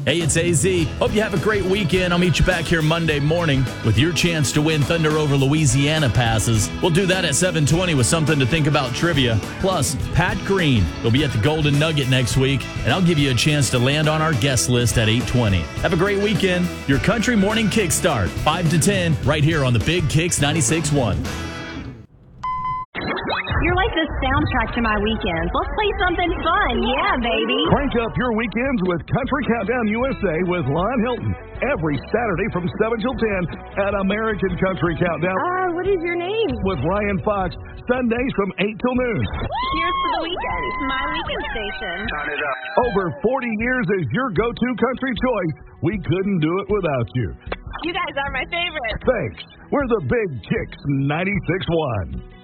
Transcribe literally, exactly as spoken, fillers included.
Hey, it's A Z. Hope you have a great weekend. I'll meet you back here Monday morning with your chance to win Thunder Over Louisiana passes. We'll do that at seven twenty with something to think about trivia. Plus, Pat Green will be at the Golden Nugget next week, and I'll give you a chance to land on our guest list at eight twenty. Have a great weekend. Your Country Morning Kickstart, five to ten, right here on the Big Kicks ninety-six point one. You're like the soundtrack to my weekends. Let's play something fun. Yeah, baby. Crank up your weekends with Country Countdown U S A with Lon Hilton. Every Saturday from seven till ten at American Country Countdown. Uh, what is your name? With Ryan Fox. Sundays from eight till noon. Cheers for the weekend. My weekend station. Turn it up. Over forty years as your go-to country choice. We couldn't do it without you. You guys are my favorite. Thanks. We're the Big Kicks ninety-six point one.